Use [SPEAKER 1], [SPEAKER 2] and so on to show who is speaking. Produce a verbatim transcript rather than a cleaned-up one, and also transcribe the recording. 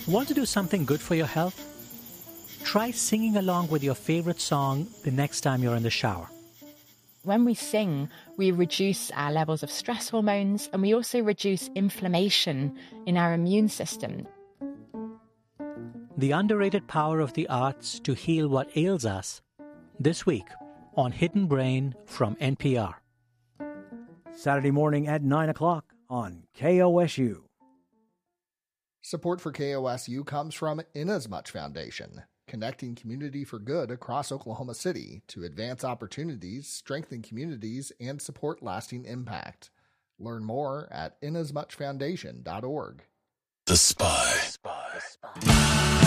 [SPEAKER 1] Want to do something good for your health? Try singing along with your favorite song the next time you're in the shower.
[SPEAKER 2] When we sing, we reduce our levels of stress hormones, and we also reduce inflammation in our immune system.
[SPEAKER 1] The underrated power of the arts to heal what ails us, this week on Hidden Brain from N P R.
[SPEAKER 3] Saturday morning at nine o'clock on K O S U.
[SPEAKER 4] Support for K O S U comes from Inasmuch Foundation, connecting community for good across Oklahoma City to advance opportunities, strengthen communities, and support lasting impact. Learn more at inasmuch foundation dot org.
[SPEAKER 5] The Spy. The Spy.